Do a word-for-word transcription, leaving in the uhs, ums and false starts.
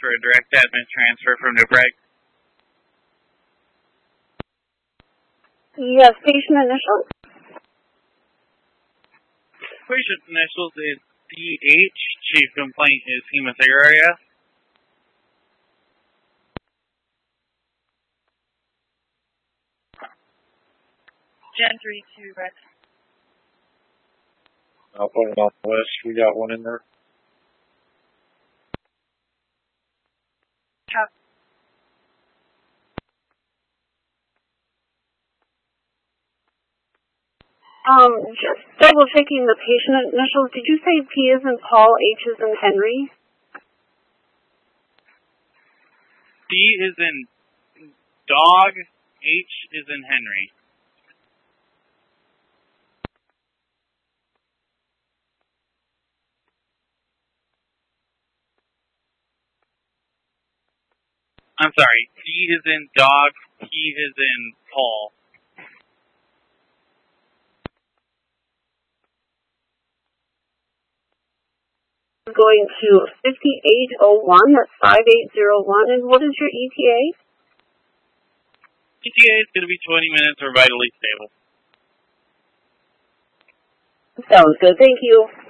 for a direct admin transfer from New Bright. Yes, patient initials. Patient initials is D H. Chief complaint is hematuria. Gentry to Rex. I'll put it on the list. We got one in there. Cap. Um, just double checking the patient initials. Did you say P is in Paul, H is in Henry? D is in dog, H is in Henry. I'm sorry, D is in dog, P is in Paul. Going to fifty-eight oh one, that's five eight zero one, and what is your E T A? E T A is going to be twenty minutes or vitally stable. Sounds good, thank you.